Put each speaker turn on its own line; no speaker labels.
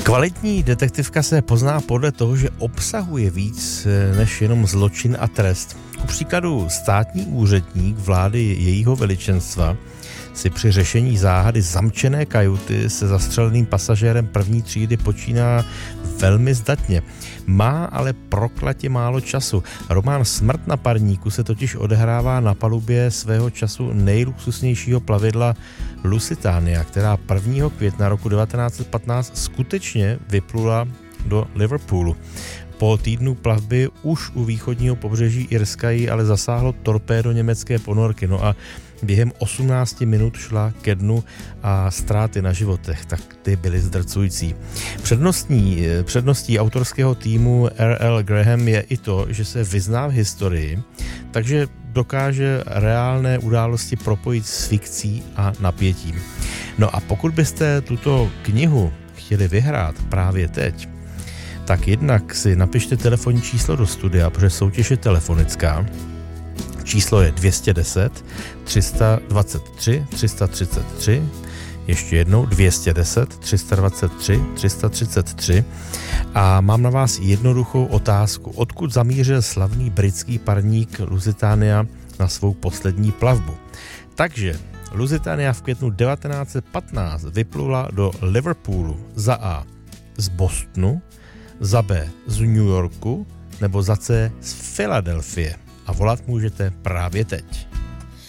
Kvalitní detektivka se pozná podle toho, že obsahuje víc než jenom zločin a trest. Ku příkladu státní úředník vlády jejího veličenstva si při řešení záhady zamčené kajuty se zastřeleným pasažérem první třídy počíná velmi zdatně. Má ale proklatě málo času. Román Smrt na parníku se totiž odehrává na palubě svého času nejluxusnějšího plavidla Lusitania, která 1. května roku 1915 skutečně vyplula do Liverpoolu. Po týdnu plavby už u východního pobřeží Irska ji ale zasáhlo torpédo německé ponorky. No a během 18 minut šla ke dnu a ztráty na životech, tak ty byly zdrcující. Předností autorského týmu R.L. Graham je i to, že se vyzná v historii, takže dokáže reálné události propojit s fikcí a napětím. No a pokud byste tuto knihu chtěli vyhrát právě teď, tak jednak si napište telefonní číslo do studia, protože soutěž je telefonická. Číslo je 210 323 333, ještě jednou 210 323 333 a mám na vás jednoduchou otázku. Odkud zamířil slavný britský parník Lusitania na svou poslední plavbu? Takže Lusitania v květnu 1915 vyplula do Liverpoolu za A z Bostonu, za B z New Yorku nebo za C z Filadelfie. A volat můžete právě teď.